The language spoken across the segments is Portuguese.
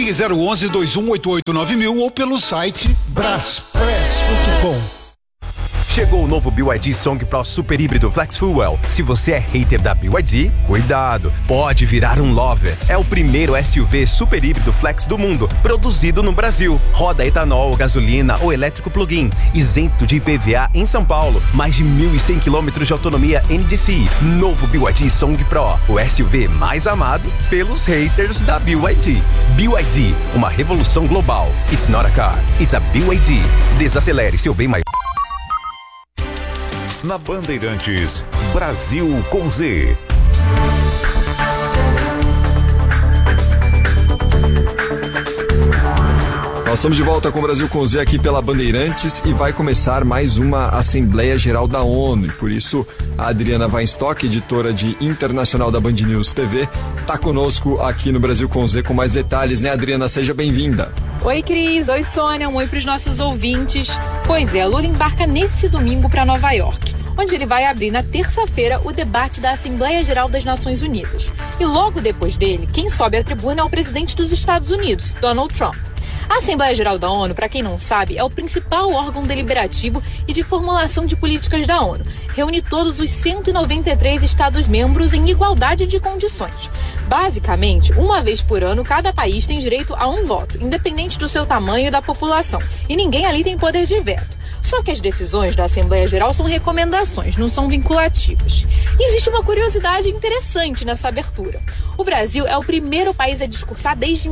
Ligue 011-2188-9000 ou pelo site braspress.com. Chegou o novo BYD Song Pro Super Híbrido Flex Fuel. Se você é hater da BYD, cuidado, pode virar um lover. É o primeiro SUV super híbrido flex do mundo, produzido no Brasil. Roda etanol, gasolina ou elétrico plug-in, isento de IPVA em São Paulo. Mais de 1.100 km de autonomia NDCi. Novo BYD Song Pro, o SUV mais amado pelos haters da BYD. BYD, uma revolução global. It's not a car, it's a BYD. Desacelere seu bem maior. Na Bandeirantes, Brasil com Z. Nós estamos de volta com o Brasil com Z aqui pela Bandeirantes e vai começar mais uma Assembleia Geral da ONU. E por isso, a Adriana Weinstock, editora de Internacional da Band News TV, está conosco aqui no Brasil com Z com mais detalhes, né, Adriana? Seja bem-vinda. Oi, Cris. Oi, Sônia. Um oi para os nossos ouvintes. Pois é, Lula embarca nesse domingo para Nova York, onde ele vai abrir na terça-feira o debate da Assembleia Geral das Nações Unidas. E logo depois dele, quem sobe à tribuna é o presidente dos Estados Unidos, Donald Trump. A Assembleia Geral da ONU, para quem não sabe, é o principal órgão deliberativo e de formulação de políticas da ONU. Reúne todos os 193 Estados-membros em igualdade de condições. Basicamente, uma vez por ano, cada país tem direito a um voto, independente do seu tamanho e da população. E ninguém ali tem poder de veto. Só que as decisões da Assembleia Geral são recomendações, não são vinculativas. Existe uma curiosidade interessante nessa abertura. O Brasil é o primeiro país a discursar desde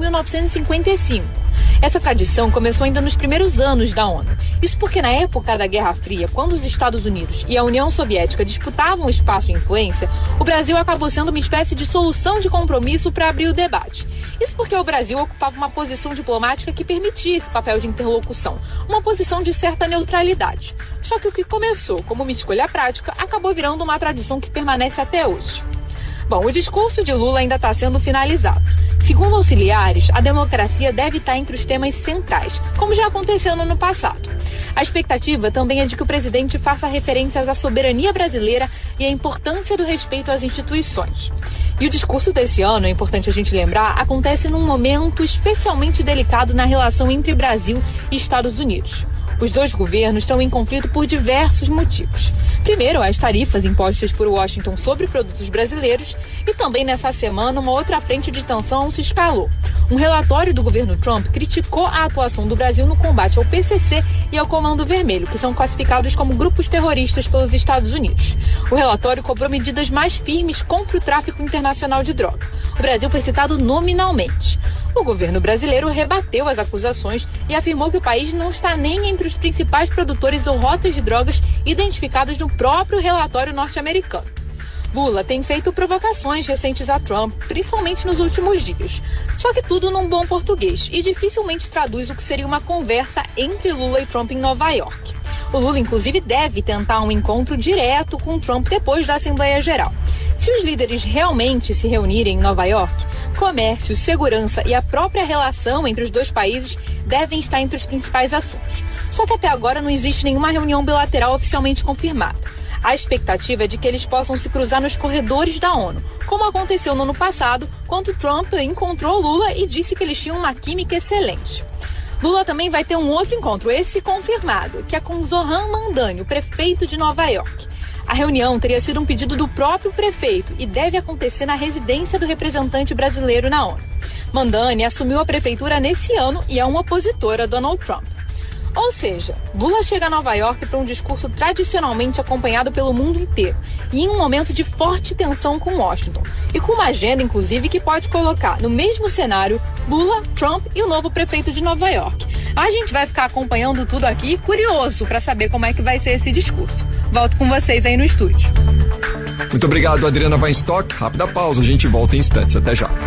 1955. Essa tradição começou ainda nos primeiros anos da ONU. Isso porque na época da Guerra Fria, quando os Estados Unidos e a União Soviética disputavam o espaço de influência, o Brasil acabou sendo uma espécie de solução de compromisso para abrir o debate. Isso porque o Brasil ocupava uma posição diplomática que permitia esse papel de interlocução, uma posição de certa neutralidade. Só que o que começou como uma escolha prática acabou virando uma tradição que permanece até hoje. Bom, o discurso de Lula ainda está sendo finalizado. Segundo auxiliares, a democracia deve estar entre os temas centrais, como já aconteceu no ano passado. A expectativa também é de que o presidente faça referências à soberania brasileira e à importância do respeito às instituições. E o discurso desse ano, é importante a gente lembrar, acontece num momento especialmente delicado na relação entre Brasil e Estados Unidos. Os dois governos estão em conflito por diversos motivos. Primeiro, as tarifas impostas por Washington sobre produtos brasileiros e também nessa semana uma outra frente de tensão se escalou. Um relatório do governo Trump criticou a atuação do Brasil no combate ao PCC e ao Comando Vermelho, que são classificados como grupos terroristas pelos Estados Unidos. O relatório cobrou medidas mais firmes contra o tráfico internacional de droga. O Brasil foi citado nominalmente. O governo brasileiro rebateu as acusações e afirmou que o país não está nem entre os principais produtores ou rotas de drogas identificados no próprio relatório norte-americano. Lula tem feito provocações recentes a Trump, principalmente nos últimos dias. Só que tudo num bom português e dificilmente traduz o que seria uma conversa entre Lula e Trump em Nova York. O Lula, inclusive, deve tentar um encontro direto com Trump depois da Assembleia Geral. Se os líderes realmente se reunirem em Nova York, comércio, segurança e a própria relação entre os dois países devem estar entre os principais assuntos. Só que até agora não existe nenhuma reunião bilateral oficialmente confirmada. A expectativa é de que eles possam se cruzar nos corredores da ONU, como aconteceu no ano passado, quando Trump encontrou Lula e disse que eles tinham uma química excelente. Lula também vai ter um outro encontro, esse confirmado, que é com Zohran Mamdani, o prefeito de Nova York. A reunião teria sido um pedido do próprio prefeito e deve acontecer na residência do representante brasileiro na ONU. Mamdani assumiu a prefeitura nesse ano e é um opositor a Donald Trump. Ou seja, Lula chega a Nova York para um discurso tradicionalmente acompanhado pelo mundo inteiro e em um momento de forte tensão com Washington e com uma agenda, inclusive, que pode colocar no mesmo cenário Lula, Trump e o novo prefeito de Nova York. A gente vai ficar acompanhando tudo aqui, curioso para saber como é que vai ser esse discurso. Volto com vocês aí no estúdio. Muito obrigado, Adriana Weinstock. Rápida pausa, a gente volta em instantes. Até já.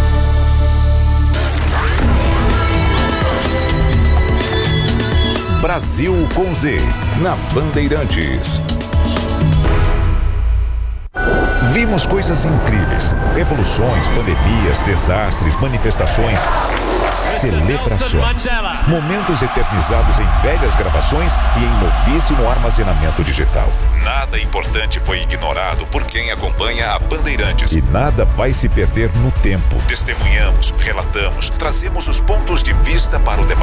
Brasil com Z, na Bandeirantes. Vimos coisas incríveis, revoluções, pandemias, desastres, manifestações, celebrações. Momentos eternizados em velhas gravações e em novíssimo armazenamento digital. Nada importante foi ignorado por quem acompanha a Bandeirantes. E nada vai se perder no tempo. Testemunhamos, relatamos, trazemos os pontos de vista para o debate.